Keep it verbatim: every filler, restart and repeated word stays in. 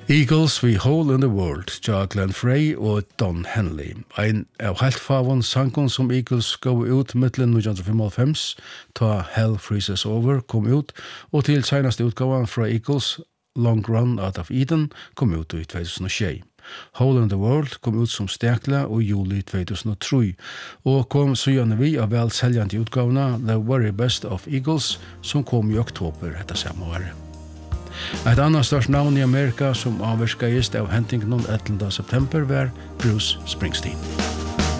Eagles We Hole in the World, Tja Glenn Frey og Don Henley. Ein av helt favon sangon som Eagles gav ut mittlen nitjan fimmoghálvfems, ta Hell Freezes Over kom ut, og til senaste utgavan fra Eagles, Long Run Out of Eden, kom ut i tjutusenogtjei. Hole in the World kom ut som stekla og juli tjutusenogtre, og kom søgjane vi av vel seljande utgavna The Very Best of Eagles, som kom i oktober etter samme året. Et annet størst navn i Amerika som avvirka ist av hentingnon ellevte september var Bruce Springsteen.